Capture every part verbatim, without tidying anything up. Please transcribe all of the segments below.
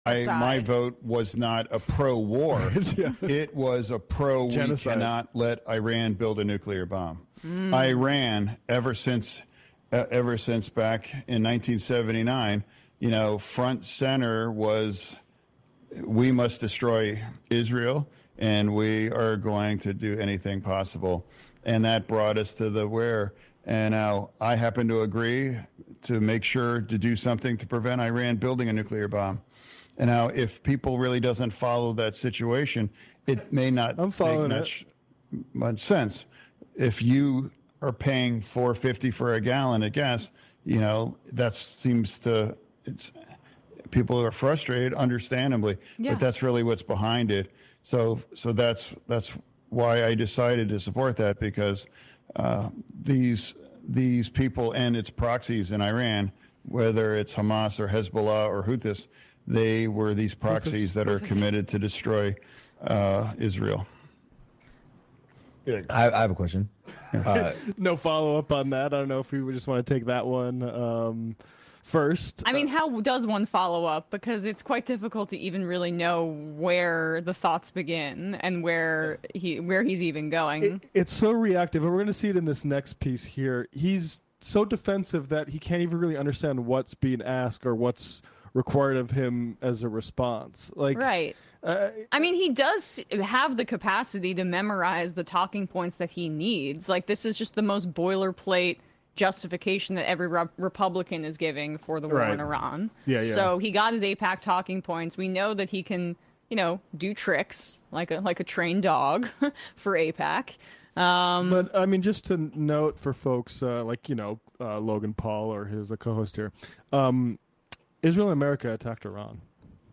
I, my vote was not a pro-war. Yeah. It was a pro, Genocide. we cannot let Iran build a nuclear bomb. Mm. Iran, ever since uh, ever since back in nineteen seventy-nine, you know, front center was we must destroy Israel, and we are going to do anything possible. And that brought us to the where. And now I happen to agree to make sure to do something to prevent Iran building a nuclear bomb. And now, if people really doesn't follow that situation, it may not I'm make following much, much sense. If you are paying four fifty for a gallon of gas, you know that seems to it's people are frustrated, understandably, Yeah. but that's really what's behind it. So, so that's that's why I decided to support that, because uh, these these people and its proxies in Iran, whether it's Hamas or Hezbollah or Houthis, they were these proxies that are committed to destroy uh, Israel. I, I have a question. Uh, No follow up on that. I don't know if we would just want to take that one um, first. I mean, how does one follow up? Because it's quite difficult to even really know where the thoughts begin and where he where he's even going. It, it's so reactive, and we're going to see it in this next piece here. He's so defensive that he can't even really understand what's being asked or what's required of him as a response. Like, right. Uh, I mean, he does have the capacity to memorize the talking points that he needs. Like, this is just the most boilerplate justification that every re- Republican is giving for the war Right. in Iran. Yeah, yeah. So he got his AIPAC talking points. We know that he can, you know, do tricks like a like a trained dog for AIPAC. Um, But I mean, just to note for folks uh, like you know uh, Logan Paul or his uh, co-host here, um, Israel and America attacked Iran.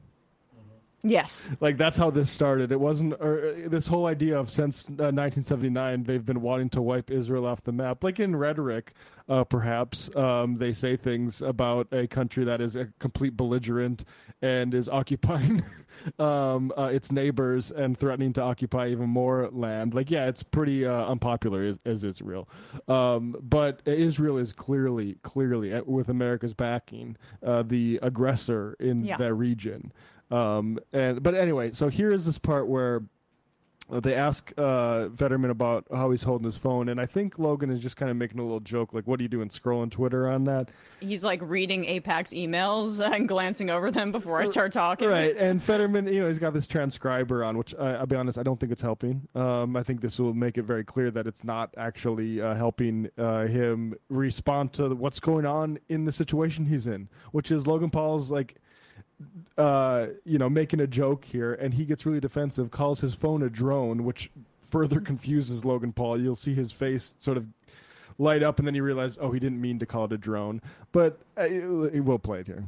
yes. Like that's how this started. It wasn't or, uh, this whole idea of since uh, nineteen seventy-nine they've been wanting to wipe Israel off the map. Like in rhetoric, uh, perhaps um, they say things about a country that is a complete belligerent and is occupying um, uh, its neighbors and threatening to occupy even more land. Like yeah, it's pretty uh, unpopular as, as Israel, um, but Israel is clearly, clearly uh, with America's backing, uh, the aggressor in Yeah. that region. Um, and but anyway, so here is this part where uh, they ask uh, Fetterman about how he's holding his phone, and I think Logan is just kind of making a little joke, like, "What are you doing, scrolling Twitter on that?" He's like reading AIPAC's emails and glancing over them before I start talking. Right, and Fetterman, you know, he's got this transcriber on, which I, I'll be honest, I don't think it's helping. Um, I think this will make it very clear that it's not actually uh, helping uh, him respond to what's going on in the situation he's in, which is Logan Paul's like. Uh, you know, making a joke here, and he gets really defensive, calls his phone a drone, which further confuses Logan Paul. You'll see his face sort of light up, and then you realize, oh, he didn't mean to call it a drone. But uh, we'll play it here.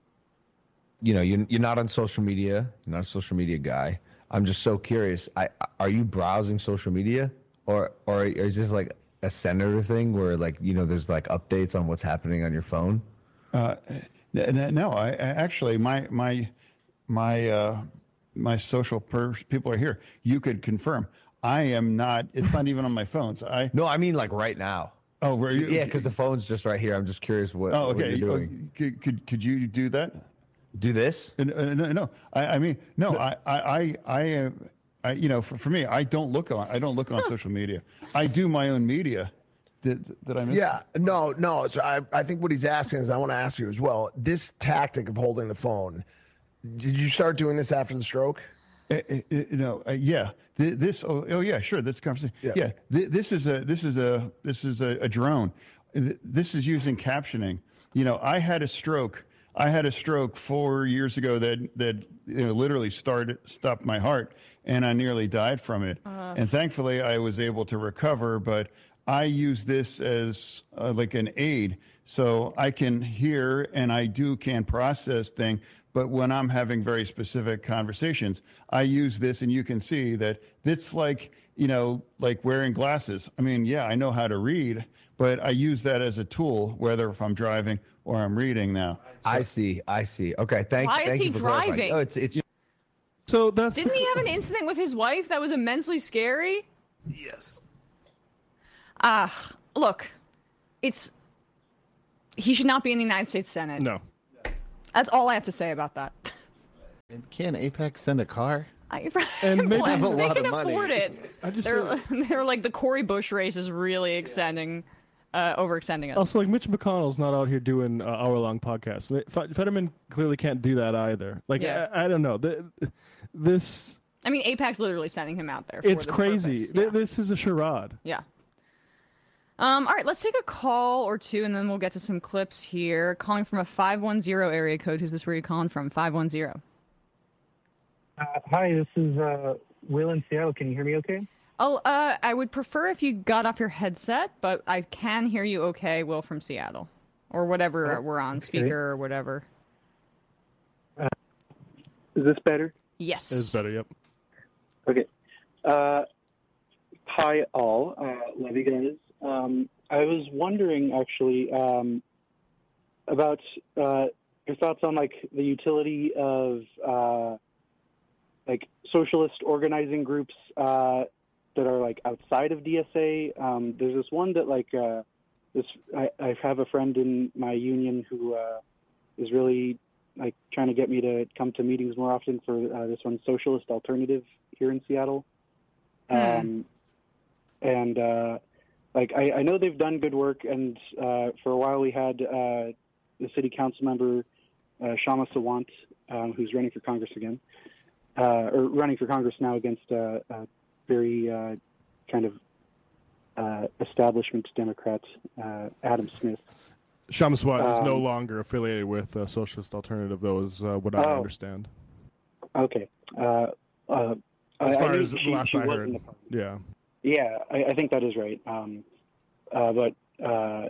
you know, you're, you're not on social media. You're not a social media guy. I'm just so curious. I, are you browsing social media, or or is this like a senator thing where like you know there's like updates on what's happening on your phone? Uh, n- no, I, I actually my my my uh, my social per- people are here. You could confirm. I am not. It's not even on my phones. I No, I mean like right now. oh, were you? Yeah, because the phone's just right here. I'm just curious what, Oh, what okay. you're Oh, doing. Could, could could you do that? Do this? Uh, No, no. I, I mean, no. I, I, I, I, uh, I you know, for, for me, I don't look on. I don't look on social media. I do my own media. Did did I miss? Yeah, no, no. So I, I think what he's asking is, I want to ask you as well. This tactic of holding the phone, did you start doing this after the stroke? Uh, uh, uh, no, uh, yeah. Th- This, oh, oh, yeah, sure. That's conversation. Yeah. Yeah. Th- This is a, this is a, this is a, a drone. Th- This is using captioning. You know, I had a stroke. I had a stroke four years ago that that you know literally started stopped my heart, and I nearly died from it. And thankfully, I was able to recover. But I use this as uh, like an aid, so I can hear and I do can process thing. But when I'm having very specific conversations, I use this, and you can see that it's like, you know, like wearing glasses. I mean, yeah, I know how to read, but I use that as a tool, whether if I'm driving or I'm reading now. I see. I see. Okay. Thank. Why is thank he you for clarifying. driving? Oh, it's it's. So that's Didn't he have an incident with his wife that was immensely scary? Yes. Ah, look, it's he should not be in the United States Senate. no. That's all I have to say about that. And can Apex send a car? I, And maybe Like, have a they lot can of money. afford it. I just They're feel- they're like the Cory Bush race is really extending, uh, overextending us. Also, like Mitch McConnell's not out here doing uh, hour-long podcasts. F- Fetterman clearly can't do that either. Like Yeah. I, I don't know. The, this I mean, AIPAC's literally sending him out there. For it's this crazy. purpose. Th- Yeah. This is a charade. Yeah. Um, all right, let's take a call or two, and then we'll get to some clips here. Calling from a five one zero area code. Who's this? Where are you calling from? five one zero. Uh, hi, this is uh, Will in Seattle. Can you hear me okay? Oh, uh, I would prefer if you got off your headset, but I can hear you okay, Will from Seattle. Or whatever Oh, we're on, okay. speaker or whatever. Is this better? Yes. It's better. Yep. Okay. Uh, hi, all. Uh, love you guys. Um, I was wondering, actually, um, about uh, your thoughts on, like, the utility of, uh, like, socialist organizing groups uh, that are, like, outside of D S A. Um, there's this one that, like, uh, this I, I have a friend in my union who uh, is really like trying to get me to come to meetings more often for uh, this one, Socialist Alternative here in Seattle. Hmm. Um, and uh, like I, I know they've done good work, and uh, for a while we had uh, the city council member uh, Shama Sawant, um, who's running for Congress again, uh, or running for Congress now against uh, a very uh, kind of uh, establishment Democrat, uh, Adam Smith. Shamaswat is no Um, longer affiliated with uh, Socialist Alternative, though, is uh, what I Oh. understand. Okay. Uh, uh, As I- I far knew as the she- last she I was heard. in the party. Yeah. Yeah, I, I think that is right. Um, uh, but uh,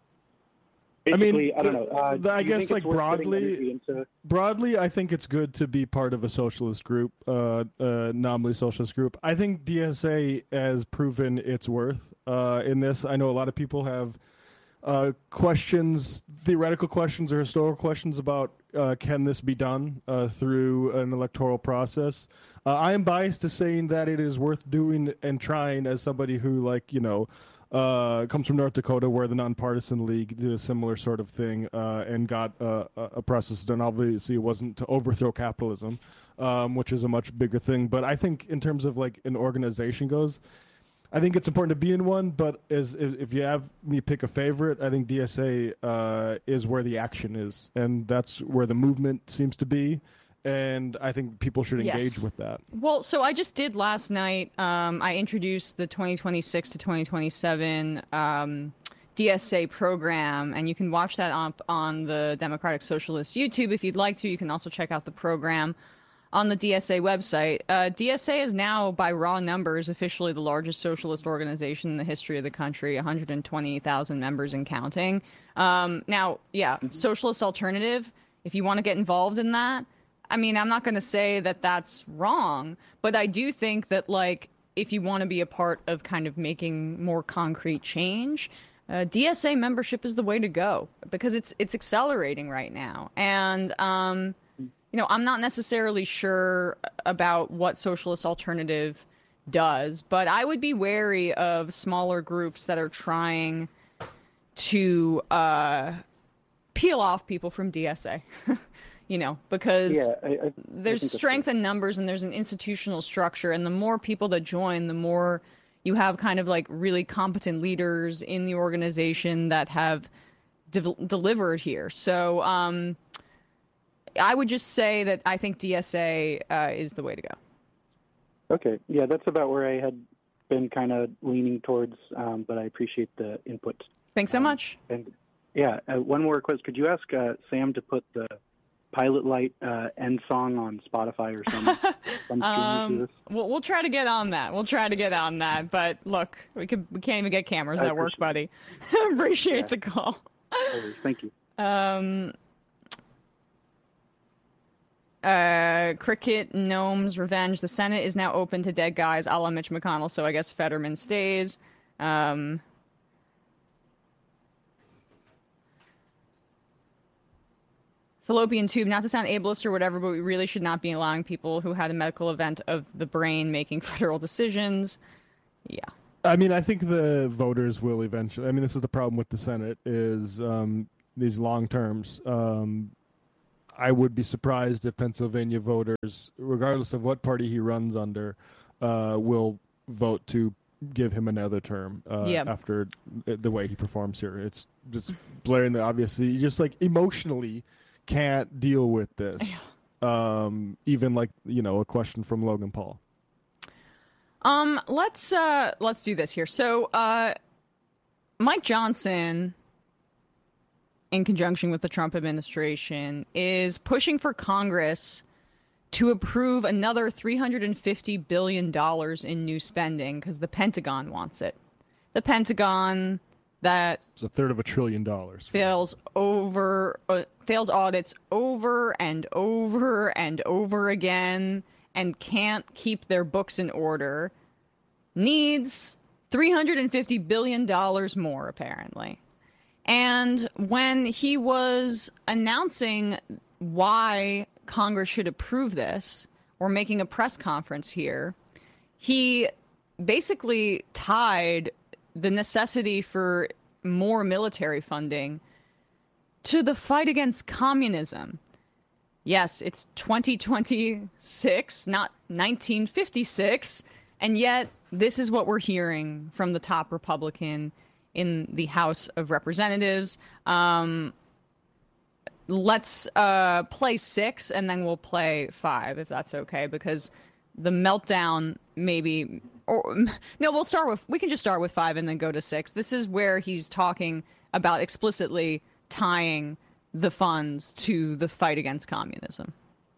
I mean, basically, I, don't the- know. Uh, the- I do you guess, think like, it's worth putting broadly- energy into- Broadly, I think it's good to be part of a socialist group, uh, uh, nominally socialist group. I think D S A has proven its worth uh, in this. I know a lot of people have uh, questions, theoretical questions or historical questions about uh, can this be done uh, through an electoral process. Uh, I am biased to saying that it is worth doing and trying as somebody who, like, you know, uh, comes from North Dakota, where the Nonpartisan League did a similar sort of thing uh, and got uh, a a process done. Obviously, it wasn't to overthrow capitalism, um, which is a much bigger thing. But I think in terms of like an organization goes, I think it's important to be in one. But as if you have me pick a favorite, I think D S A uh, is where the action is, and that's where the movement seems to be. And I think people should engage Yes. with that. Well, so I just did last night. Um, I introduced the twenty twenty-six to twenty twenty-seven um, D S A program, and you can watch that up on the Democratic Socialist YouTube if you'd like to. You can also check out the program on the D S A website. Uh, D S A is now, by raw numbers, officially the largest socialist organization in the history of the country, one hundred twenty thousand members and counting. Um, now, yeah, Socialist Alternative, if you want to get involved in that, I mean, I'm not going to say that that's wrong, but I do think that, like, if you want to be a part of kind of making more concrete change, uh, D S A membership is the way to go because it's it's accelerating right now. And, um, you know, I'm not necessarily sure about what Socialist Alternative does, but I would be wary of smaller groups that are trying to uh, peel off people from D S A. You know, because Yeah, I, I, I there's think that's strength right. in numbers and there's an institutional structure, and the more people that join, the more you have kind of like really competent leaders in the organization that have de- delivered here. So um, I would just say that I think D S A uh, is the way to go. Okay, yeah, that's about where I had been kind of leaning towards, um, but I appreciate the input. Thanks so Um, much. And yeah, uh, one more request. Could you ask uh, Sam to put the Pilot Light uh, end song on Spotify or some, some streaming Um, service? we'll, we'll try to get on that. We'll try to get on that. But look, we could we can't even get cameras I at work, appreciate buddy. Appreciate Yeah. the call. Oh, thank you. Um, uh, Cricket Gnomes Revenge. The Senate is now open to dead guys, a la Mitch McConnell. So I guess Fetterman stays. Um, Fallopian tube. Not to sound ableist or whatever, but we really should not be allowing people who had a medical event of the brain making federal decisions. Yeah. I mean, I think the voters will eventually. I mean, this is the problem with the Senate is um, these long terms. Um, I would be surprised if Pennsylvania voters, regardless of what party he runs under, uh, will vote to give him another term uh, Yep. after the way he performs here. It's just blaring the obvious. You just like emotionally can't deal with this. Um, even like, you know, a question from Logan Paul. Um, let's uh, let's do this here. So, uh, Mike Johnson, in conjunction with the Trump administration, is pushing for Congress to approve another three hundred fifty billion dollars in new spending because the Pentagon wants it. The Pentagon that It's a third of a trillion dollars. fails over uh, fails audits over and over and over again and can't keep their books in order, needs three hundred fifty billion dollars more, apparently. And when he was announcing why Congress should approve this, or making a press conference here, he basically tied the necessity for more military funding to the fight against communism. Yes, it's twenty twenty-six, not nineteen fifty-six, and yet this is what we're hearing from the top Republican in the House of Representatives. Um, let's uh, play six, and then we'll play five, if that's okay, because the meltdown maybe... Or, no, we'll start with... We can just start with five and then go to six. This is where he's talking about explicitly tying the funds to the fight against communism.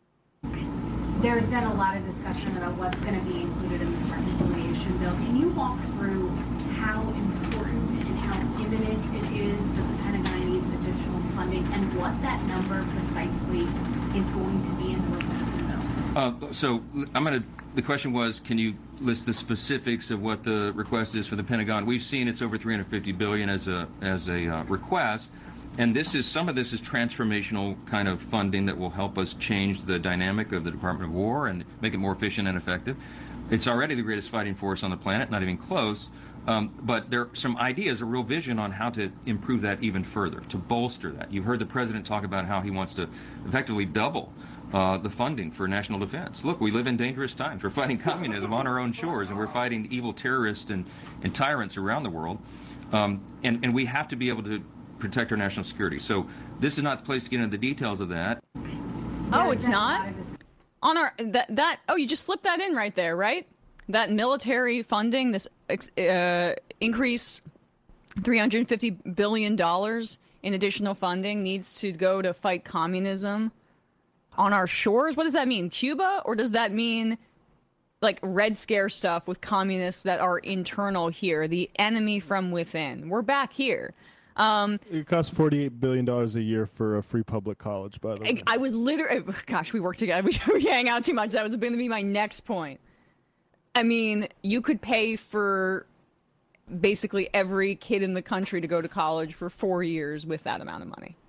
There's been a lot of discussion about what's going to be included in this reconciliation bill. Can you walk through how important and how imminent it is that the Pentagon needs additional funding and what that number precisely is going to be in the Republican bill? Uh, so I'm going to, the question was, can you list the specifics of what the request is for the Pentagon? We've seen it's over three hundred fifty billion dollars as a, as a uh, request. And this is, some of this is transformational kind of funding that will help us change the dynamic of the Department of War and make it more efficient and effective. It's already the greatest fighting force on the planet, not even close. Um, but there are some ideas, a real vision on how to improve that even further, to bolster that. You've heard the president talk about how he wants to effectively double uh, the funding for national defense. Look, we live in dangerous times. We're fighting communism on our own shores, and we're fighting evil terrorists and, and tyrants around the world. Um, and, and we have to be able to protect our national security. So this is not the place to get into the details of that. Oh, it's not? On our that that oh, you just slipped that in right there, right? That military funding, this uh, increased three hundred fifty billion dollars in additional funding needs to go to fight communism on our shores. What does that mean? Cuba? Or does that mean like Red Scare stuff with communists that are internal here, the enemy from within? We're back here. Um, it costs forty-eight billion dollars a year for a free public college, by the way. I, I was literally, gosh, we work together. We, we hang out too much. That was going to be my next point. I mean, you could pay for basically every kid in the country to go to college for four years with that amount of money.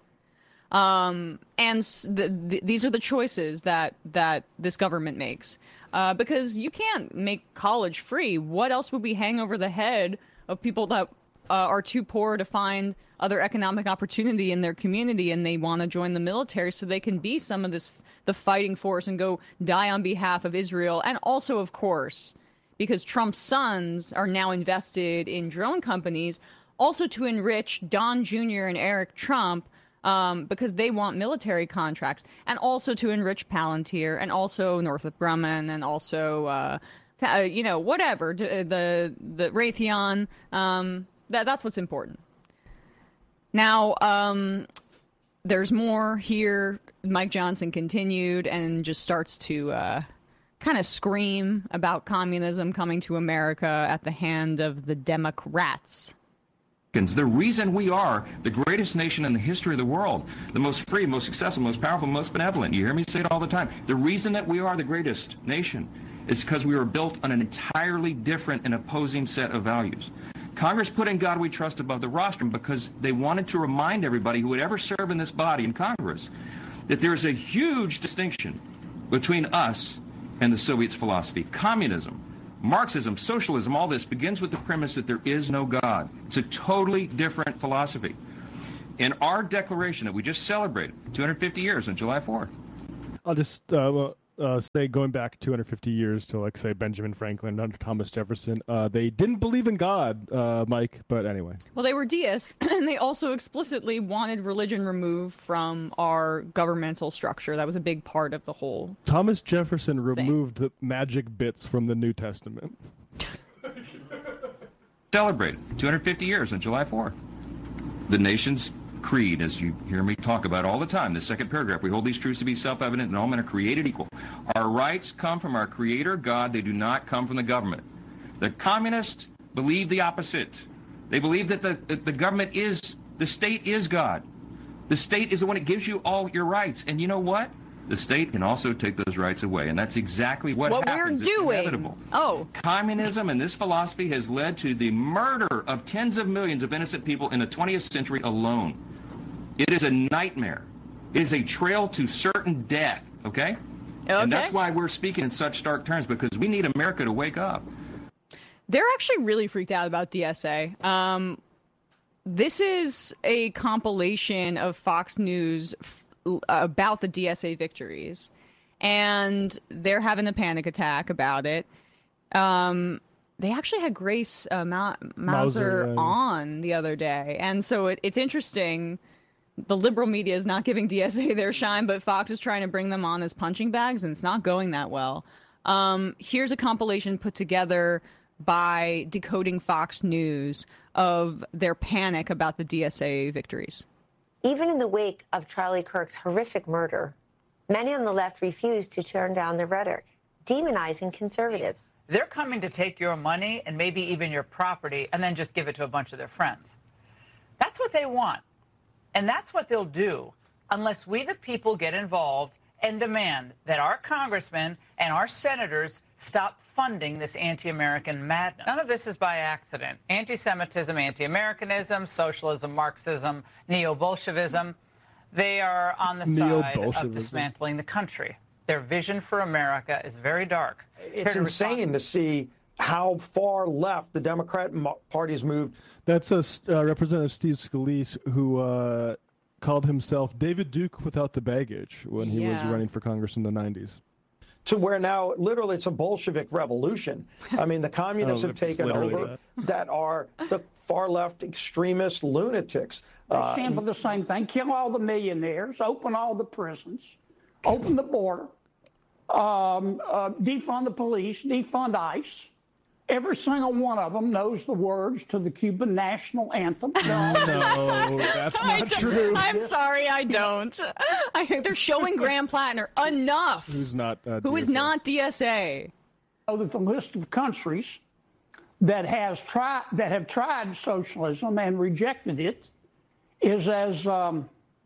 Um, and the, the, these are the choices that, that this government makes. Uh, because you can't make college free. What else would we hang over the head of people that Uh, are too poor to find other economic opportunity in their community, and they want to join the military so they can be some of this the fighting force and go die on behalf of Israel? And also, of course, because Trump's sons are now invested in drone companies, also to enrich Don Junior and Eric Trump, um, because they want military contracts, and also to enrich Palantir, and also Northrop Grumman, and also uh, uh, you know whatever the the Raytheon. Um, That, that's what's important. Now, um, there's more here. Mike Johnson continued and just starts to uh, kind of scream about communism coming to America at the hand of the Democrats. The reason we are the greatest nation in the history of the world, the most free, most successful, most powerful, most benevolent. You hear me say it all the time. The reason that we are the greatest nation is because we were built on an entirely different and opposing set of values. Congress put in God We Trust above the rostrum because they wanted to remind everybody who would ever serve in this body in Congress that there is a huge distinction between us and the Soviets' philosophy. Communism, Marxism, socialism, all this begins with the premise that there is no God. It's a totally different philosophy. in our declaration that we just celebrated, two hundred fifty years on July fourth. I'll just uh, uh, say, going back two hundred fifty years to, like, say, Benjamin Franklin under Thomas Jefferson, uh, they didn't believe in God, uh, Mike, but anyway. Well, they were deists, and they also explicitly wanted religion removed from our governmental structure. That was a big part of the whole Thomas Jefferson removed the magic bits from the New Testament. Celebrated two hundred fifty years on July fourth. The nation's creed, as you hear me talk about all the time, the second paragraph, we hold these truths to be self-evident and all men are created equal. Our rights come from our Creator God. They do not come from the government. The communists believe the opposite. They believe that the, that the government is, the state is God. The state is the one that gives you all your rights. And you know what? The state can also take those rights away. And that's exactly what, what happens. we're doing. It's inevitable. Oh. Communism and this philosophy has led to the murder of tens of millions of innocent people in the twentieth century alone. It is a nightmare. It is a trail to certain death, okay? Okay. And that's why we're speaking in such stark terms, because we need America to wake up. They're actually really freaked out about D S A. Um, this is a compilation of Fox News f- about the D S A victories, and they're having a panic attack about it. Um, they actually had Grace uh, Ma- Mauser Mauser, yeah. on the other day, and so it, it's interesting. The liberal media is not giving D S A their shine, but Fox is trying to bring them on as punching bags, and it's not going that well. Um, here's a compilation put together by Decoding Fox News of their panic about the D S A victories. Even in the wake of Charlie Kirk's horrific murder, many on the left refused to turn down the rhetoric, demonizing conservatives. They're coming to take your money and maybe even your property and then just give it to a bunch of their friends. That's what they want. And that's what they'll do unless we, the people, get involved and demand that our congressmen and our senators stop funding this anti-American madness. None of this is by accident. Anti-Semitism, anti-Americanism, socialism, Marxism, neo-Bolshevism, they are on the side of dismantling the country. Their vision for America is very dark. It's insane to see how far left the Democrat Party has moved. That's a, uh, Representative Steve Scalise, who uh, called himself David Duke without the baggage when he Yeah. was running for Congress in the nineties. To where now, literally, it's a Bolshevik revolution. I mean, the communists Oh, have it's taken literally over that. that are the far-left extremist lunatics. They Uh, stand for the same thing. Kill all the millionaires, open all the prisons, open the border, um, uh, defund the police, defund ICE. Every single one of them knows the words to the Cuban national anthem. No, that's I not don't- true. I'm sorry, I don't. I think they're showing Graham Plattner enough. Who's not? Uh, Who is D S A. not D S A? Know that the list of countries that has tried that have tried socialism and rejected it is as um,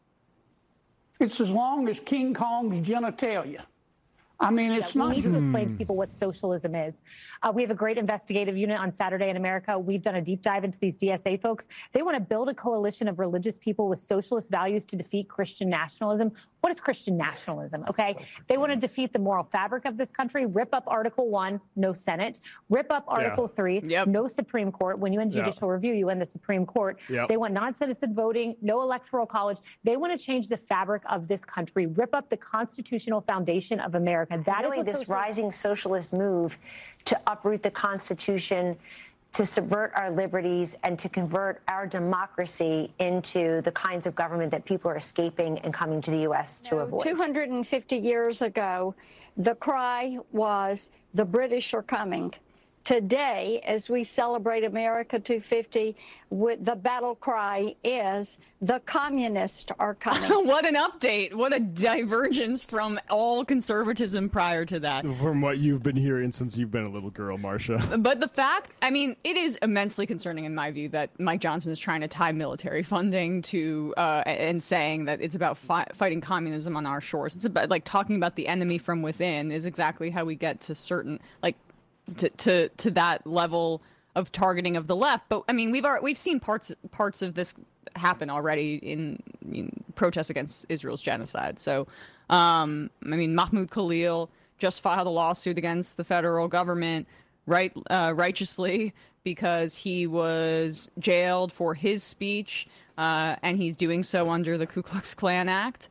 it's as long as King Kong's genitalia. I mean, it's we not need just to explain to people what socialism is. Uh, we have a great investigative unit on Saturday in America. We've done a deep dive into these D S A folks. They want to build a coalition of religious people with socialist values to defeat Christian nationalism. What is Christian nationalism? Okay. They want to defeat the moral fabric of this country, rip up Article one, no Senate, rip up Article Yeah. three, Yep. no Supreme Court. When you end Yeah. judicial review, you end the Supreme Court. Yep. They want non-citizen voting, no electoral college. They want to change the fabric of this country, rip up the constitutional foundation of America. That is really what this socialism- rising socialist move to uproot the Constitution, to subvert our liberties, and to convert our democracy into the kinds of government that people are escaping and coming to the U S to avoid. two hundred fifty years ago, the cry was, the British are coming. Today, as we celebrate America two fifty, with the battle cry is, the communists are coming. What an update. What a divergence from all conservatism prior to that. From what you've been hearing since you've been a little girl, Marcia. But the fact, I mean, it is immensely concerning in my view that Mike Johnson is trying to tie military funding to, uh, and saying that it's about fi- fighting communism on our shores. It's about, like, talking about the enemy from within is exactly how we get to certain, like, to to, to that level of targeting of the left. But, I mean, we've already, we've seen parts parts of this happen already in, in protests against Israel's genocide. So, um, I mean, Mahmoud Khalil just filed a lawsuit against the federal government, right, uh, righteously, because he was jailed for his speech uh, and he's doing so under the Ku Klux Klan Act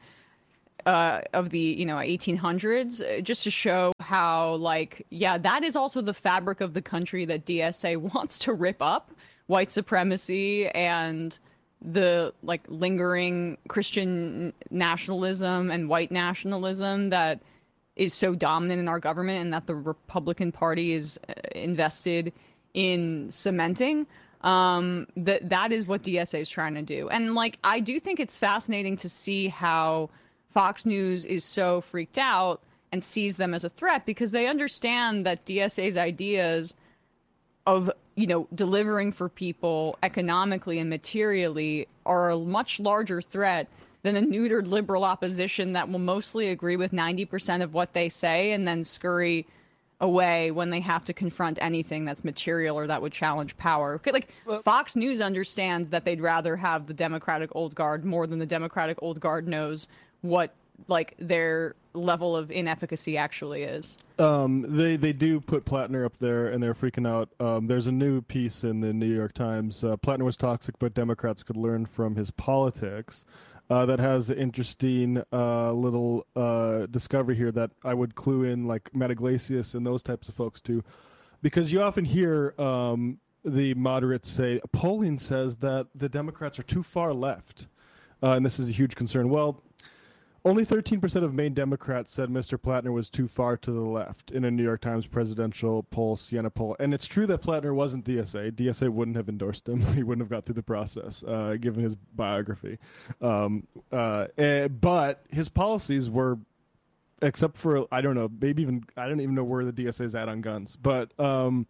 uh, of the you know eighteen hundreds, just to show how, like, yeah, that is also the fabric of the country that D S A wants to rip up: white supremacy and the like lingering Christian nationalism and white nationalism that is so dominant in our government, and that the Republican Party is invested in cementing. Um, that that is what D S A is trying to do. And like, I do think it's fascinating to see how Fox News is so freaked out and sees them as a threat, because they understand that D S A's ideas of, you know, delivering for people economically and materially are a much larger threat than a neutered liberal opposition that will mostly agree with ninety percent of what they say and then scurry away when they have to confront anything that's material or that would challenge power. Like, Fox News understands that they'd rather have the Democratic old guard more than the Democratic old guard knows what, like, their level of inefficacy actually is. Um, they they do put Plattner up there, and they're freaking out. Um, there's a new piece in the New York Times. Uh, Plattner was toxic, but Democrats could learn from his politics. Uh, that has an interesting uh, little uh, discovery here that I would clue in, like Matt Iglesias and those types of folks too, because you often hear um, the moderates say, polling says that the Democrats are too far left, uh, and this is a huge concern. Well, only thirteen percent of Maine Democrats said Mister Plattner was too far to the left in a New York Times presidential poll, Siena poll. And it's true that Plattner wasn't D S A. D S A wouldn't have endorsed him. He wouldn't have got through the process, uh, given his biography. Um, uh, and, but his policies were, except for, I don't know, maybe even, I don't even know where the D S A is at on guns, but um,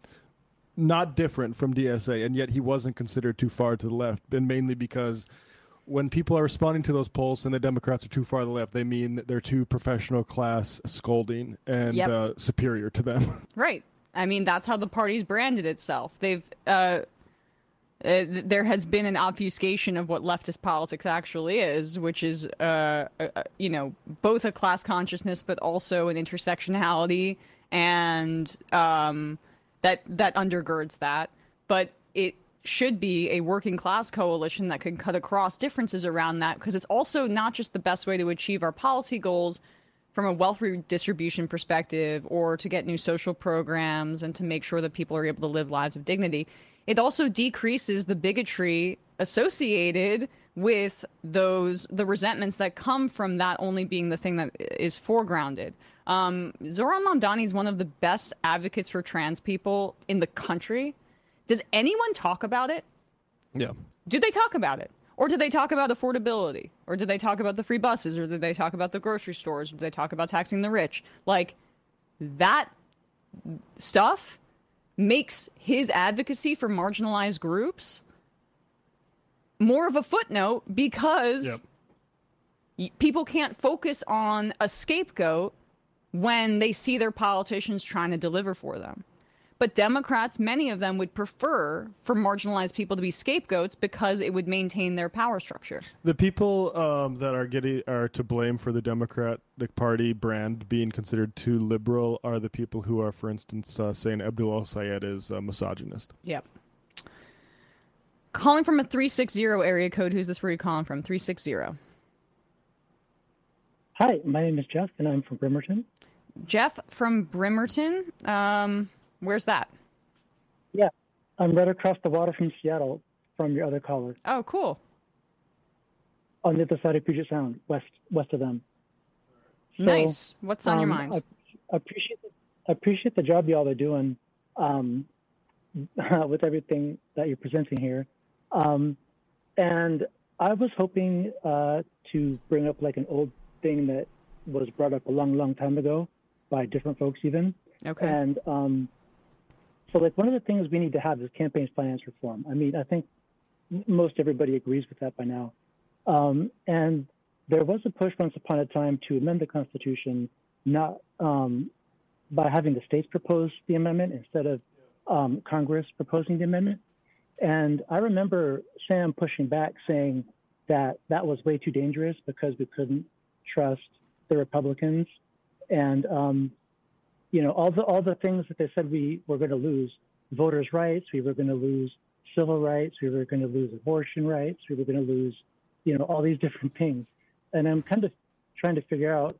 not different from D S A. And yet he wasn't considered too far to the left, and mainly because when people are responding to those polls and the Democrats are too far to the left, they mean they're too professional class scolding and Yep. uh, superior to them. Right. I mean, that's how the party's branded itself. They've, uh, uh, there has been an obfuscation of what leftist politics actually is, which is, uh, uh, you know, both a class consciousness, but also an intersectionality, and um, that that undergirds that. But it should be a working class coalition that can cut across differences around that, because it's also not just the best way to achieve our policy goals from a wealth redistribution perspective, or to get new social programs and to make sure that people are able to live lives of dignity. It also decreases the bigotry associated with those, the resentments that come from that only being the thing that is foregrounded. Um, Zohran Mamdani is one of the best advocates for trans people in the country. Does anyone talk about it? Yeah. Do they talk about it? Or do they talk about affordability? Or do they talk about the free buses? Or do they talk about the grocery stores? Or do they talk about taxing the rich? Like, that stuff makes his advocacy for marginalized groups more of a footnote, because Yep. y- people can't focus on a scapegoat when they see their politicians trying to deliver for them. But Democrats, many of them, would prefer for marginalized people to be scapegoats because it would maintain their power structure. The people um, that are getting are to blame for the Democratic Party brand being considered too liberal are the people who are, for instance, uh, saying Abdul El-Sayed is a misogynist. Yep. Calling from a three six zero area code. Who's this? Where are you calling from? three six zero. Hi, my name is Jeff, and I'm from Bremerton. Jeff from Bremerton. Um, where's that? Yeah, I'm right across the water from Seattle, from your other caller. Oh, cool. On the other side of Puget Sound, west west of them. So, Nice. What's on your um, mind? I, I appreciate the, I appreciate the job y'all are doing um, with everything that you're presenting here. Um, and I was hoping uh, to bring up like an old thing that was brought up a long, long time ago by different folks even. Okay. And um, so like one of the things we need to have is campaign finance reform. I mean, I think m- most everybody agrees with that by now. Um, and there was a push once upon a time to amend the Constitution, not um, by having the states propose the amendment instead of um, Congress proposing the amendment. And I remember Sam pushing back, saying that that was way too dangerous because we couldn't trust the Republicans. And, um, you know, all the all the things that they said we were going to lose, voters' rights, we were going to lose civil rights. We were going to lose abortion rights. We were going to lose, you know, all these different things. And I'm kind of trying to figure out,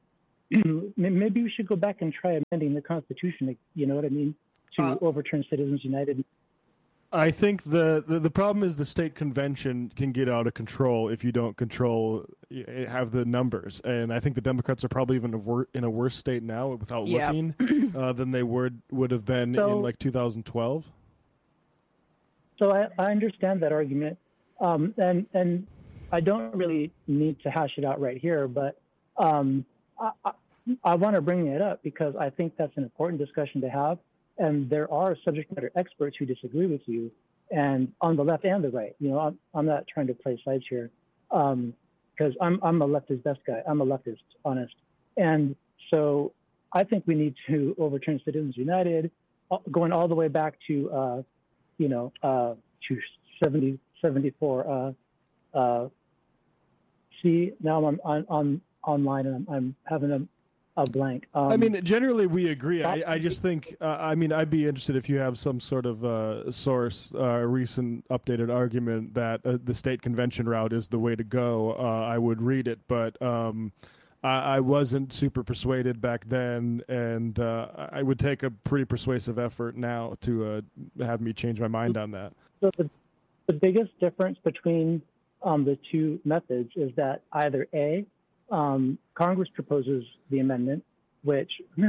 maybe we should go back and try amending the Constitution. You know what I mean? To uh, overturn Citizens United. I think the, the, the problem is the state convention can get out of control if you don't control, have the numbers. And I think the Democrats are probably even a wor- in a worse state now without yep. looking uh, than they would, would have been so, in like two thousand twelve. So I, I understand that argument. Um, and, and I don't really need to hash it out right here, but um, I, I, I want to bring it up because I think that's an important discussion to have. And there are subject matter experts who disagree with you, and on the left and the right. You know, I'm, I'm not trying to play sides here, because um, I'm I'm a leftist best guy. I'm a leftist, honest. And so I think we need to overturn Citizens United, going all the way back to, uh, you know, uh, to seventy, seventy-four. Uh, uh, see, now I'm on, on online and I'm, I'm having a a blank. Um, I mean, generally we agree. I, I just think, uh, I mean, I'd be interested if you have some sort of uh, source, uh, recent updated argument that uh, the state convention route is the way to go. Uh, I would read it, but um, I, I wasn't super persuaded back then, and uh, I would take a pretty persuasive effort now to uh, have me change my mind on that. So the, the biggest difference between um, the two methods is that either A, Um, Congress proposes the amendment, which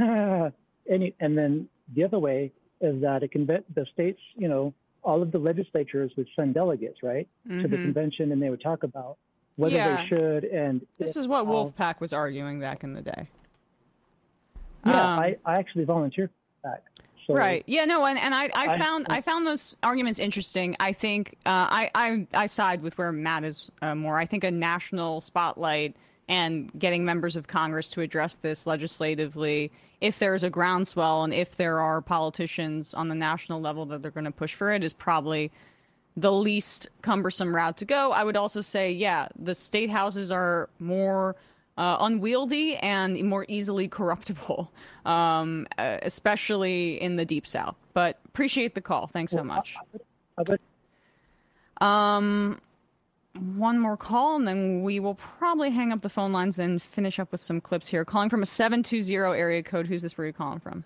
any, and then the other way is that it conve- the states, you know, all of the legislatures would send delegates, right, mm-hmm. to the convention, and they would talk about whether yeah. they should. And this if, is what uh, Wolfpack was arguing back in the day. Yeah, um, I, I actually volunteered for that. So, right. Yeah. No. And, and I, I, I found I, I found those arguments interesting. I think uh, I, I I side with where Matt is uh, more. I think a national spotlight and getting members of Congress to address this legislatively, if there's a groundswell and if there are politicians on the national level that they're going to push for it, is probably the least cumbersome route to go. I would also say, yeah, the state houses are more uh, unwieldy and more easily corruptible, um, uh, especially in the Deep South. But appreciate the call. Thanks so much. Um... One more call, and then we will probably hang up the phone lines and finish up with some clips here. Calling from a seven two zero area code. Who's this? Where are you calling from?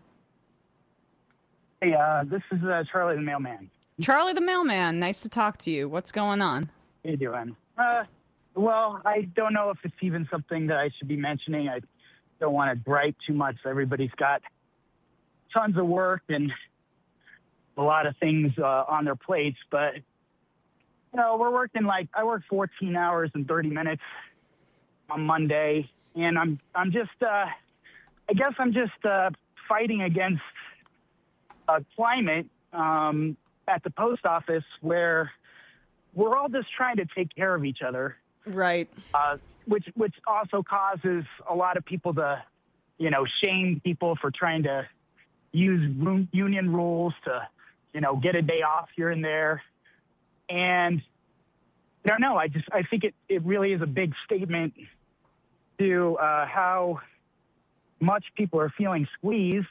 Hey, uh, this is uh, Charlie the Mailman. Charlie the Mailman. Nice to talk to you. What's going on? How you doing? Uh, well, I don't know if it's even something that I should be mentioning. I don't want to gripe too much. Everybody's got tons of work and a lot of things uh, on their plates, but you know, we're working like I work fourteen hours and thirty minutes on Monday, and I'm I'm just uh, I guess I'm just uh, fighting against a climate um, at the post office where we're all just trying to take care of each other, right? Uh, which which also causes a lot of people to, you know, shame people for trying to use union rules to, you know, get a day off here and there. And I don't know. I just I think it, it really is a big statement to uh, how much people are feeling squeezed.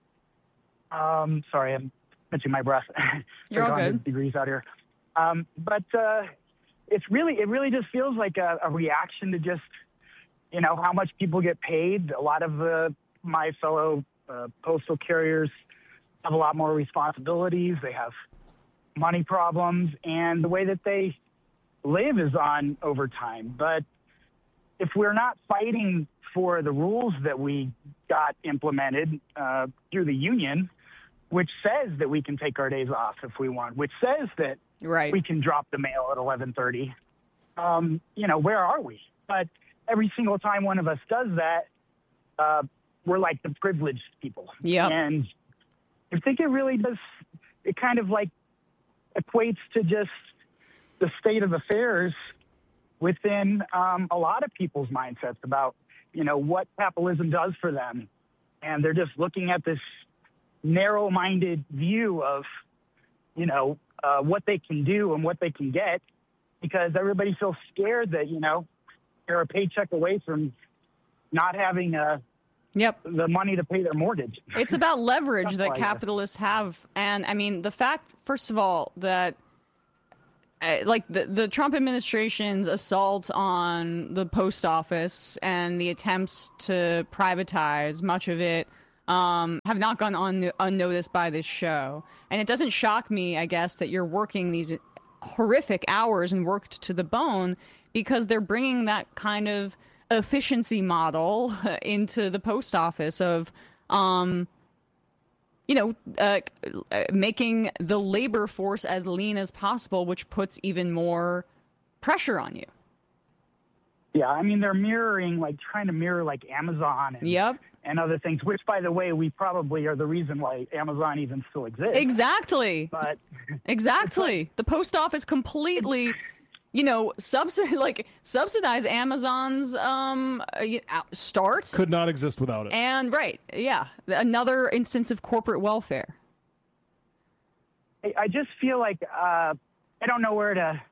Um, sorry, I'm catching my breath. You're all good. Degrees out here, um, but uh, it's really it really just feels like a, a reaction to just you know how much people get paid. A lot of uh, my fellow uh, postal carriers have a lot more responsibilities. They have money problems, and the way that they live is on overtime. But if we're not fighting for the rules that we got implemented uh, through the union, which says that we can take our days off if we want, which says that right. we can drop the mail at eleven thirty, um, you know, where are we? But every single time one of us does that, uh, we're like the privileged people. Yeah. And I think it really does, it kind of like equates to just the state of affairs within um, a lot of people's mindsets about, you know, what capitalism does for them. And they're just looking at this narrow-minded view of, you know, uh, what they can do and what they can get, because everybody feels scared that, you know, they're a paycheck away from not having a Yep. the money to pay their mortgage. It's about leverage that like capitalists have. And I mean, the fact, first of all, that like the, the Trump administration's assault on the post office and the attempts to privatize much of it um, have not gone un- unnoticed by this show. And it doesn't shock me, I guess, that you're working these horrific hours and worked to the bone, because they're bringing that kind of efficiency model into the post office of, um, you know, uh, making the labor force as lean as possible, which puts even more pressure on you. Yeah, I mean, they're mirroring, like trying to mirror like Amazon and, yep. and other things, which, by the way, we probably are the reason why Amazon even still exists. Exactly. But exactly. Like, the post office completely, you know, subsidize, like, subsidize Amazon's um, start. Could not exist without it. And, right, yeah, another instance of corporate welfare. I, I just feel like uh, I don't know where to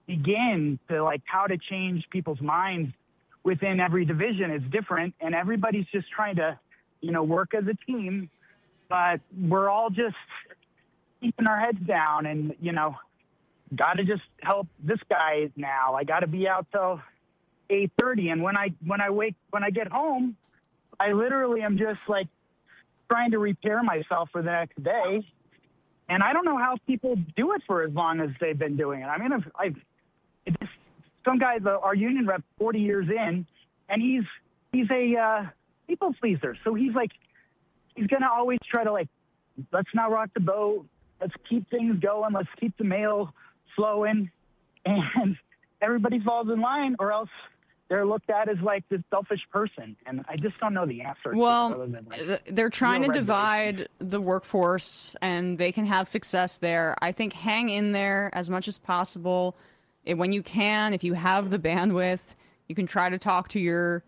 begin to, like, how to change people's minds within every division. Is different, and everybody's just trying to, you know, work as a team, but we're all just keeping our heads down and, you know, got to just help this guy now. I got to be out till eight thirty, and when I when I wake when I get home, I literally am just like trying to repair myself for the next day. And I don't know how people do it for as long as they've been doing it. I mean, I've, I've it just, some guy, the, our union rep, forty years in, and he's he's a uh, people pleaser. So he's like, he's gonna always try to, like, let's not rock the boat. Let's keep things going. Let's keep the mail flowing, and everybody falls in line, or else they're looked at as like this selfish person. And I just don't know the answer. Well, other than, like, they're trying to real divide the workforce, and they can have success there. I think hang in there as much as possible. When you can, if you have the bandwidth, you can try to talk to your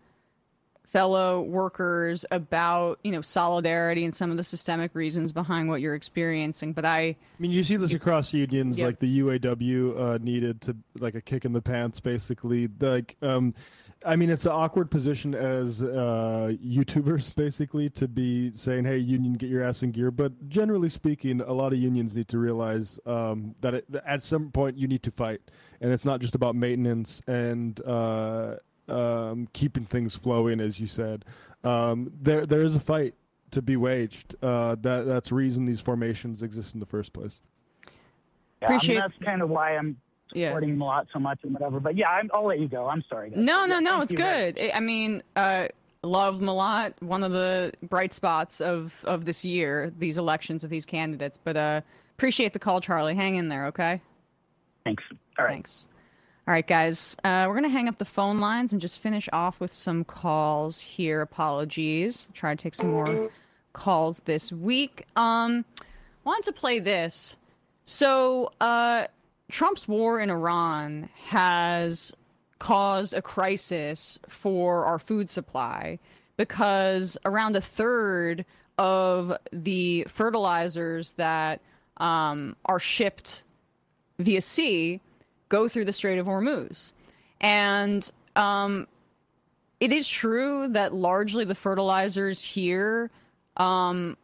fellow workers about, you know, solidarity and some of the systemic reasons behind what you're experiencing. But I, I mean, you see this across unions, yeah. like the U A W uh, needed to, like, a kick in the pants, basically. Like, um, I mean, it's an awkward position as uh, YouTubers, basically, to be saying, hey, union, get your ass in gear. But generally speaking, a lot of unions need to realize um, that, it, that at some point you need to fight. And it's not just about maintenance and uh, um, keeping things flowing, as you said. Um, there, there is a fight to be waged. Uh, that That's the reason these formations exist in the first place. Yeah, Appreciate- I mean, that's kind of why I'm supporting him a lot so much and whatever. But yeah, I'm, I'll let you go. I'm sorry, guys. No, no, Yeah, no, thank it's you, good. I I mean, uh, love them a lot. One of the bright spots of, of this year, these elections of these candidates. But uh, appreciate the call, Charlie. Hang in there, okay? Thanks. All right. Thanks. All right, guys. Uh, we're going to hang up the phone lines and just finish off with some calls here. Apologies. I'll try to take some more calls this week. Um, wanted to play this. So, uh, Trump's war in Iran has caused a crisis for our food supply because around a third of the fertilizers that um, are shipped via sea go through the Strait of Hormuz. And um, it is true that largely the fertilizers here um,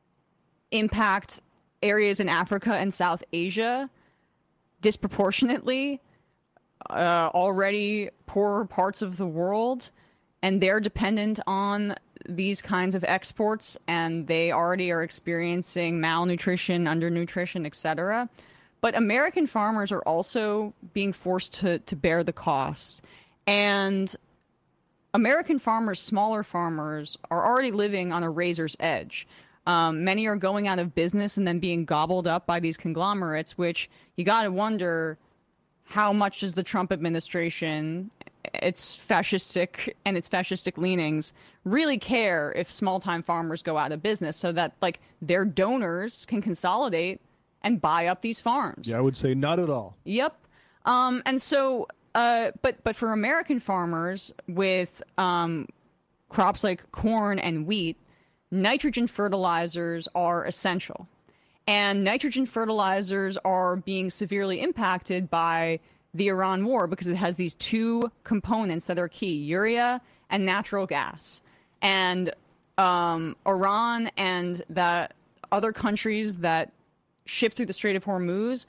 impact areas in Africa and South Asia disproportionately, uh, already poorer parts of the world, and they're dependent on these kinds of exports, and they already are experiencing malnutrition, undernutrition, et cetera. But American farmers are also being forced to, to bear the cost. And American farmers, smaller farmers, are already living on a razor's edge. Um, many are going out of business and then being gobbled up by these conglomerates, which you got to wonder how much does the Trump administration, its fascistic and its fascistic leanings, really care if small-time farmers go out of business so that, like, their donors can consolidate and buy up these farms. Yeah, I would say not at all. Yep. Um, and so, uh, but but for American farmers with um, crops like corn and wheat, nitrogen fertilizers are essential. And nitrogen fertilizers are being severely impacted by the Iran war because it has these two components that are key, urea and natural gas. And um, Iran and the other countries that ship through the Strait of Hormuz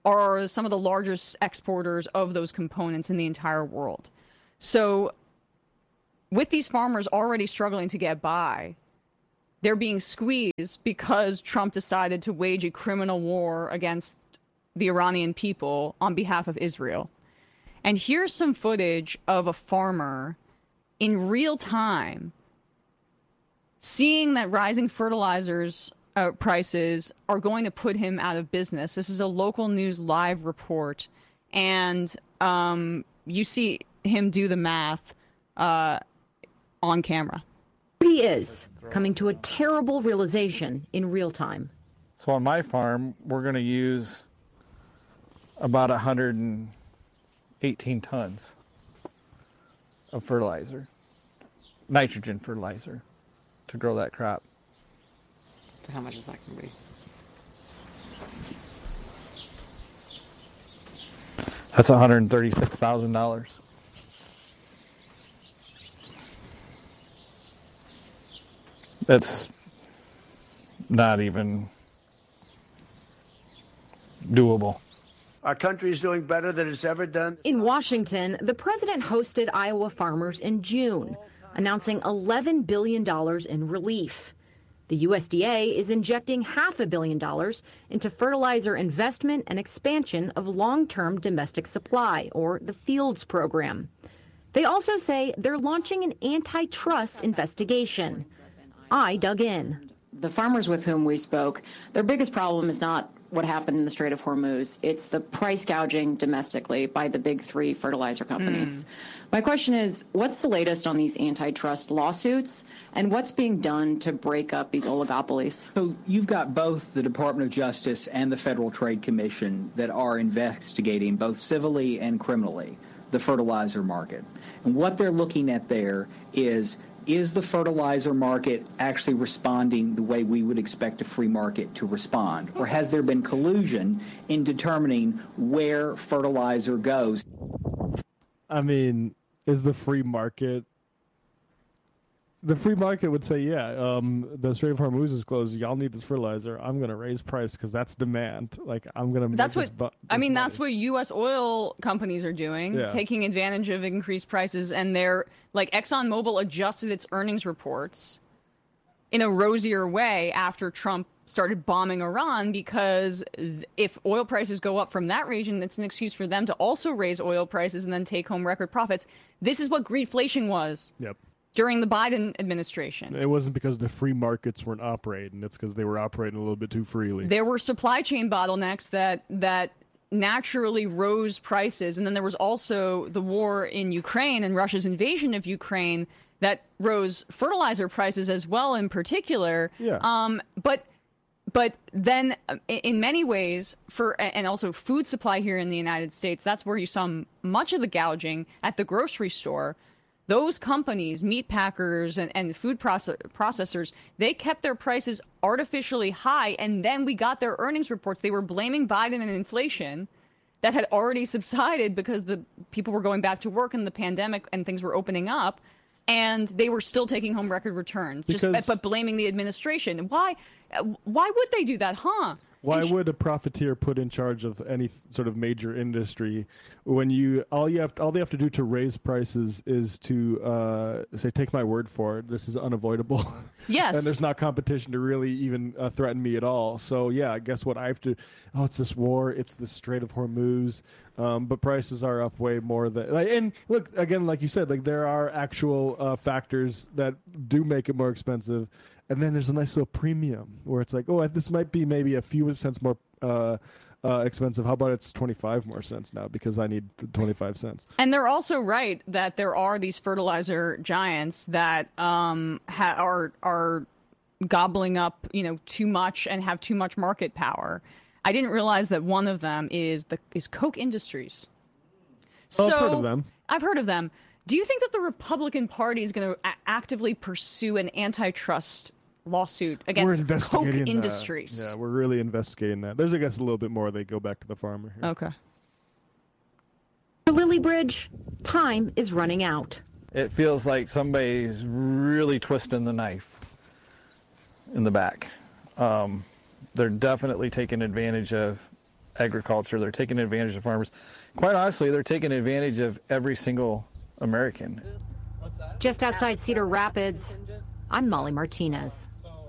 are some of the largest exporters of those components in the entire world. So with these farmers already struggling to get by, they're being squeezed because Trump decided to wage a criminal war against the Iranian people on behalf of Israel. And here's some footage of a farmer in real time seeing that rising fertilizers uh, prices are going to put him out of business. This is a local news live report. And um, you see him do the math uh, on camera. He is coming to a terrible realization in real time. So on my farm, we're going to use about one hundred eighteen tons of fertilizer, nitrogen fertilizer, to grow that crop. So how much is that going to be? That's one hundred thirty-six thousand dollars. That's not even doable. Our country is doing better than it's ever done. In Washington, the president hosted Iowa farmers in June, announcing eleven billion dollars in relief. The U S D A is injecting half a billion dollars into fertilizer investment and expansion of long-term domestic supply, or the FIELDS program. They also say they're launching an antitrust investigation. I dug in. The farmers with whom we spoke, their biggest problem is not what happened in the Strait of Hormuz. It's the price gouging domestically by the big three fertilizer companies. Mm. My question is, what's the latest on these antitrust lawsuits, and what's being done to break up these oligopolies? So you've got both the Department of Justice and the Federal Trade Commission that are investigating both civilly and criminally the fertilizer market. And what they're looking at there is, is the fertilizer market actually responding the way we would expect a free market to respond? Or has there been collusion in determining where fertilizer goes? I mean, is the free market... The free market would say, yeah, um, the Strait of Hormuz is closed. Y'all need this fertilizer. I'm going to raise price because that's demand. Like, I'm going to make That's this what bu- I mean. money. That's what U S oil companies are doing, Yeah. taking advantage of increased prices. And they're like ExxonMobil adjusted its earnings reports in a rosier way after Trump started bombing Iran, because th- if oil prices go up from that region, it's an excuse for them to also raise oil prices and then take home record profits. This is what greedflation was. Yep. During the Biden administration. It wasn't because the free markets weren't operating. It's because they were operating a little bit too freely. There were supply chain bottlenecks that that naturally rose prices. And then there was also the war in Ukraine and Russia's invasion of Ukraine that rose fertilizer prices as well in particular. Yeah. Um, but but then in many ways, for and also food supply here in the United States, that's where you saw much of the gouging at the grocery store. Those companies, meat packers and, and food process, processors, they kept their prices artificially high, and then we got their earnings reports. They were blaming Biden and inflation that had already subsided because the people were going back to work in the pandemic and things were opening up, and they were still taking home record returns, just Because- but blaming the administration. Why? Why would they do that, huh? Why would a profiteer put in charge of any sort of major industry when you all you have all they have to do to raise prices is to uh, say, take my word for it, this is unavoidable. Yes. And there's not competition to really even uh, threaten me at all. So yeah, guess what? I have to. Oh, it's this war. It's the Strait of Hormuz. Um, but prices are up way more than. Like, and look again, like you said, like there are actual uh, factors that do make it more expensive. And then there's a nice little premium where it's like, oh, this might be maybe a few cents more uh, uh, expensive. How about it's twenty-five more cents now because I need the twenty-five cents. And they're also right that there are these fertilizer giants that um, ha- are are gobbling up, you know, too much and have too much market power. I didn't realize that one of them is the is Koch Industries. Oh, I've heard of them. I've heard of them. Do you think that the Republican Party is going to a- actively pursue an antitrust lawsuit We're against Koch investigating that. Industries? Yeah, we're really investigating that. There's, I guess, a little bit more. They go back to the farmer here. Okay. For Lily Bridge, time is running out. It feels like somebody's really twisting the knife in the back. Um, they're definitely taking advantage of agriculture. They're taking advantage of farmers. Quite honestly, they're taking advantage of every single American. Just outside Cedar Rapids, I'm Molly Martinez.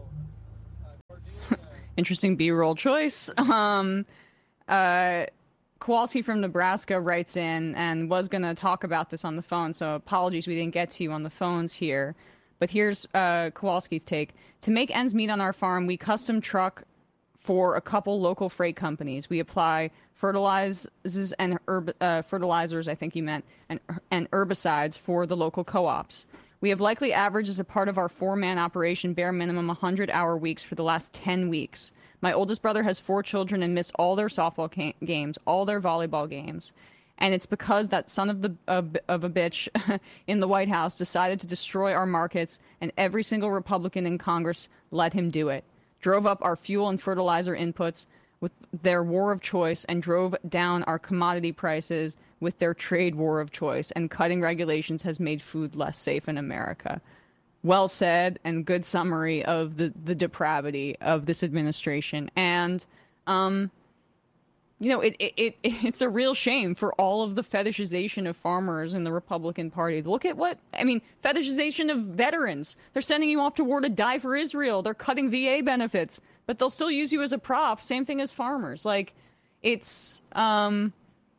Interesting B-roll choice. Um, uh, Kowalski from Nebraska writes in and was going to talk about this on the phone, so apologies we didn't get to you on the phones here. But here's uh, Kowalski's take. To make ends meet on our farm, we custom truck for a couple local freight companies. We apply fertilizers and herb, uh, fertilizers, I think you meant, and, and herbicides for the local co-ops. We have likely averaged as a part of our four-man operation bare minimum one hundred hour weeks for the last ten weeks. My oldest brother has four children and missed all their softball ca- games, all their volleyball games. And it's because that son of the of, of a bitch in the White House decided to destroy our markets, and every single Republican in Congress let him do it. Drove up our fuel and fertilizer inputs with their war of choice, and drove down our commodity prices with their trade war of choice, and cutting regulations has made food less safe in America. Well said, and good summary of the, the depravity of this administration. And, um, you know, it, it, it it's a real shame for all of the fetishization of farmers in the Republican Party. Look at what, I mean, fetishization of veterans. They're sending you off to war to die for Israel. They're cutting V A benefits, but they'll still use you as a prop. Same thing as farmers. Like, it's, um,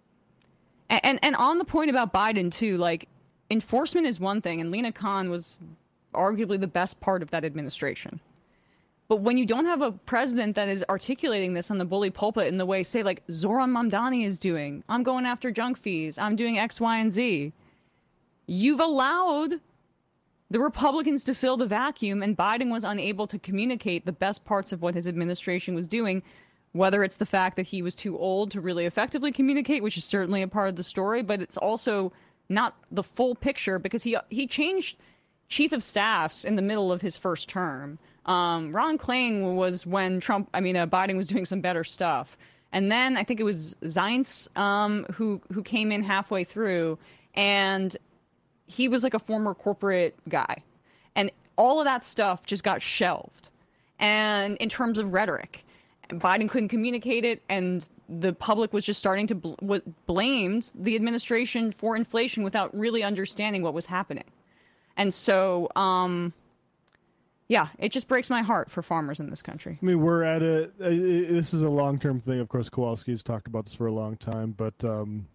and, and on the point about Biden, too, like, enforcement is one thing, and Lena Khan was arguably the best part of that administration. But when you don't have a president that is articulating this on the bully pulpit in the way, say, like Zoran Mamdani is doing, I'm going after junk fees, I'm doing X, Y, and Z, you've allowed the Republicans to fill the vacuum, and Biden was unable to communicate the best parts of what his administration was doing, whether it's the fact that he was too old to really effectively communicate, which is certainly a part of the story, but it's also not the full picture, because he he changed chief of staffs in the middle of his first term. Um, Ron Klain was when Trump, I mean, uh, Biden was doing some better stuff. And then I think it was Zients um, who, who came in halfway through, and he was like a former corporate guy. And all of that stuff just got shelved. And in terms of rhetoric, Biden couldn't communicate it, and the public was just starting to bl- w- blamed the administration for inflation without really understanding what was happening. And so, um, yeah, it just breaks my heart for farmers in this country. I mean, we're at a, a this is a long-term thing. Of course, Kowalski's talked about this for a long time, but um,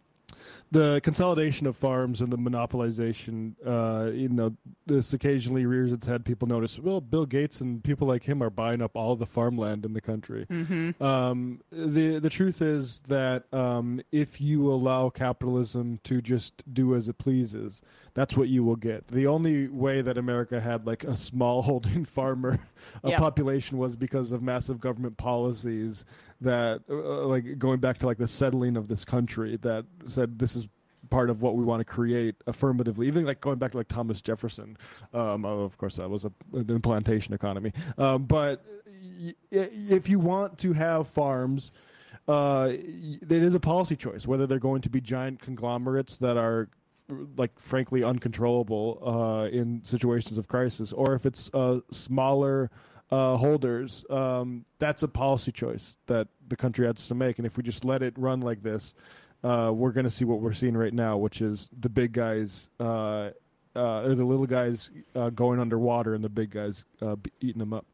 the consolidation of farms and the monopolization, uh, you know, this occasionally rears its head. People notice, well, Bill Gates and people like him are buying up all the farmland in the country. Mm-hmm. Um, the the truth is that um, if you allow capitalism to just do as it pleases, that's what you will get. The only way that America had like a small-holding farmer a Yeah. population was because of massive government policies that, uh, like, going back to like the settling of this country, that said this is part of what we want to create affirmatively. Even like going back to like Thomas Jefferson, um, oh, of course that was a the plantation economy. Um, but y- if you want to have farms, uh, y- it is a policy choice whether they're going to be giant conglomerates that are, like, frankly uncontrollable uh, in situations of crisis, or if it's uh, smaller uh, holders. Um, that's a policy choice that the country has to make. And if we just let it run like this, uh, we're going to see what we're seeing right now, which is the big guys, uh, uh, or the little guys uh, going underwater, and the big guys uh, be- eating them up.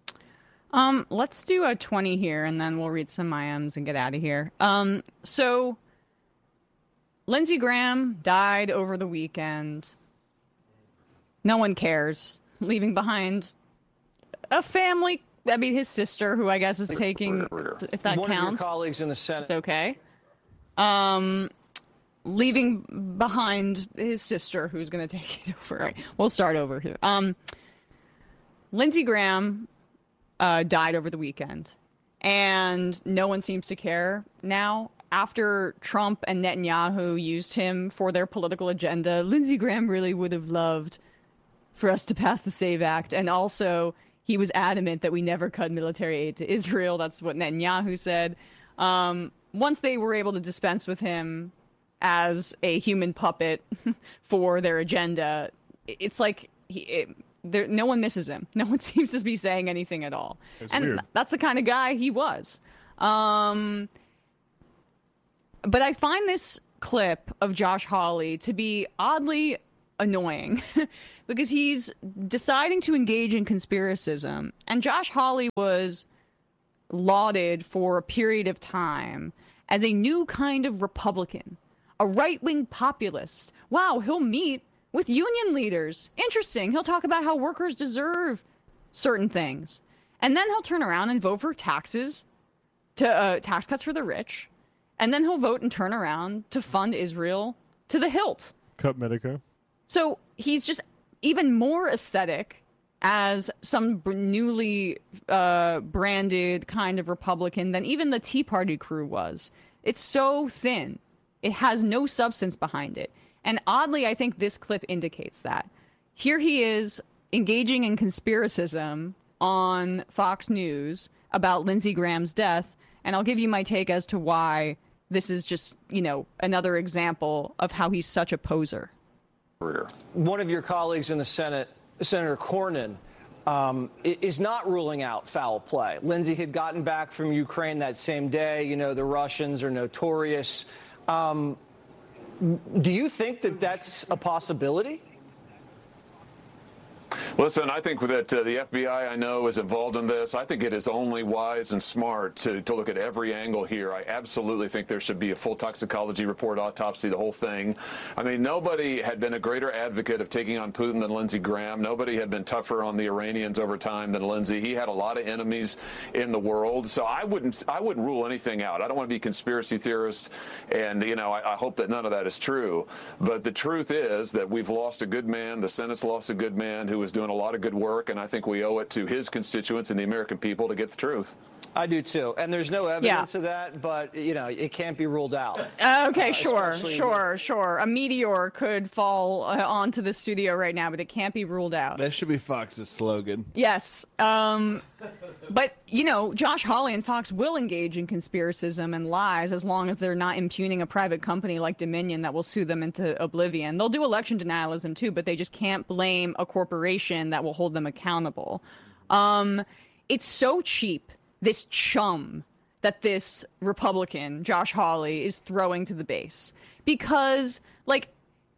Um, let's do a twenty here, and then we'll read some I Ms and get out of here. Um, so Lindsey Graham died over the weekend. No one cares. Leaving behind a family. I mean, his sister, who I guess is taking, if that One counts. of your colleagues in the Senate. It's okay. Um, leaving behind his sister, who's going to take it over. All right, we'll start over here. Um, Lindsey Graham uh, died over the weekend, and no one seems to care now. After Trump and Netanyahu used him for their political agenda, Lindsey Graham really would have loved for us to pass the SAVE Act. And also, he was adamant that we never cut military aid to Israel. That's what Netanyahu said. Um, once they were able to dispense with him as a human puppet for their agenda, it's like he, it, there, no one misses him. No one seems to be saying anything at all. It's and weird. that's the kind of guy he was. Um, but I find this clip of Josh Hawley to be oddly annoying because he's deciding to engage in conspiracism. And Josh Hawley was lauded for a period of time as a new kind of Republican, a right-wing populist. Wow, he'll meet with union leaders. Interesting. He'll talk about how workers deserve certain things. And then he'll turn around and vote for taxes, to uh, tax cuts for the rich. And then he'll vote and turn around to fund Israel to the hilt. Cut Medicare. So he's just even more aesthetic as some newly uh, branded kind of Republican than even the Tea Party crew was. It's so thin. It has no substance behind it. And oddly, I think this clip indicates that. Here he is engaging in conspiracism on Fox News about Lindsey Graham's death. And I'll give you my take as to why this is just, you know, another example of how he's such a poser. One of your colleagues in the Senate, Senator Cornyn, um, is not ruling out foul play. Lindsey had gotten back from Ukraine that same day. You know, the Russians are notorious. Um, do you think that that's a possibility? Listen, I think that uh, the F B I, I know, is involved in this. I think it is only wise and smart to, to look at every angle here. I absolutely think there should be a full toxicology report, autopsy, the whole thing. I mean, nobody had been a greater advocate of taking on Putin than Lindsey Graham. Nobody had been tougher on the Iranians over time than Lindsey. He had a lot of enemies in the world. So I wouldn't I wouldn't rule anything out. I don't want to be a conspiracy theorist, and, you know, I, I hope that none of that is true. But the truth is that we've lost a good man. The Senate's lost a good man who was doing a lot of good work, and I think we owe it to his constituents and the American people to get the truth. I do too, and there's no evidence yeah. of that, but, you know, it can't be ruled out. Uh, okay, uh, sure, sure, sure. A meteor could fall uh, onto the studio right now, but it can't be ruled out. That should be Fox's slogan. Yes, um, but, you know, Josh Hawley and Fox will engage in conspiracism and lies as long as they're not impugning a private company like Dominion that will sue them into oblivion. They'll do election denialism too, but they just can't blame a corporation that will hold them accountable. Um, it's so cheap, this chum that this Republican, Josh Hawley, is throwing to the base. Because, like,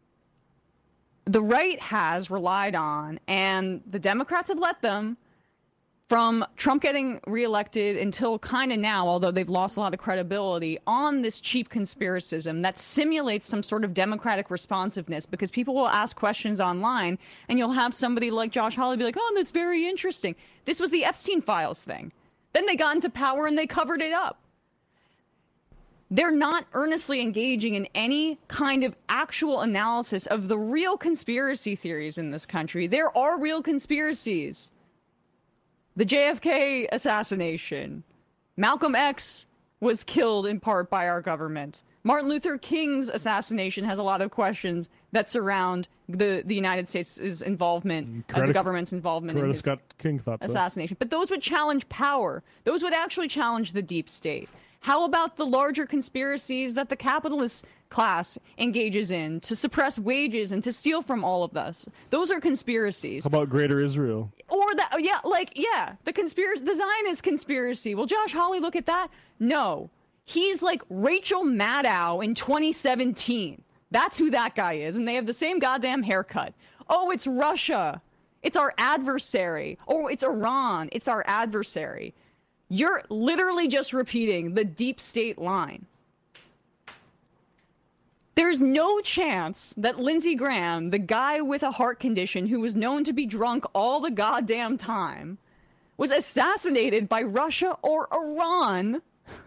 the right has relied on, and the Democrats have let them, from Trump getting reelected until kind of now, although they've lost a lot of credibility, on this cheap conspiracism that simulates some sort of democratic responsiveness, because people will ask questions online and you'll have somebody like Josh Hawley be like, oh, that's very interesting. This was the Epstein Files thing. Then they got into power and they covered it up. They're not earnestly engaging in any kind of actual analysis of the real conspiracy theories in this country. There are real conspiracies. The J F K assassination. Malcolm X was killed in part by our government. Martin Luther King's assassination has a lot of questions that surround the, the United States' involvement, uh, the government's involvement in his Scott King thought so. assassination. But those would challenge power. Those would actually challenge the deep state. How about the larger conspiracies that the capitalist class engages in to suppress wages and to steal from all of us? Those are conspiracies. How about Greater Israel? Or that, yeah, like, yeah, the conspiracy, the Zionist conspiracy. Will Josh Hawley look at that? No. He's like Rachel Maddow in twenty seventeen. That's who that guy is. And they have the same goddamn haircut. Oh, it's Russia. It's our adversary. Oh, it's Iran. It's our adversary. You're literally just repeating the deep state line. There's no chance that Lindsey Graham, the guy with a heart condition who was known to be drunk all the goddamn time, was assassinated by Russia or Iran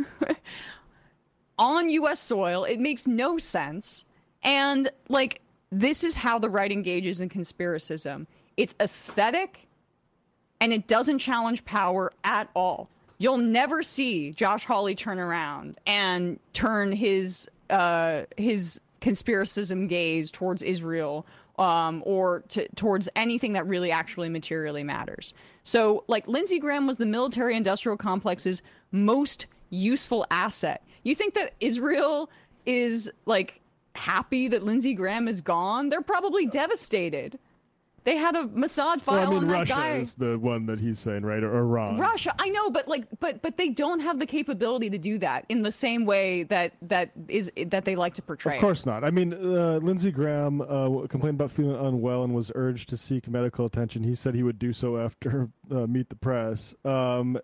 on U S soil. It makes no sense. And, like, this is how the right engages in conspiracism. It's aesthetic, and it doesn't challenge power at all. You'll never see Josh Hawley turn around and turn his uh, his conspiracism gaze towards Israel um, or to, towards anything that really actually materially matters. So, like, Lindsey Graham was the military-industrial complex's most useful asset. You think that Israel is, like, happy that Lindsey Graham is gone? They're probably devastated. They had a Mossad file Well, I mean, on that Russia guy. is the one that he's saying, right? Or Iran. Russia, I know, but like, but but they don't have the capability to do that in the same way that that is that they like to portray. Of course not. I mean, uh, Lindsey Graham uh, complained about feeling unwell and was urged to seek medical attention. He said he would do so after uh, Meet the Press. Um,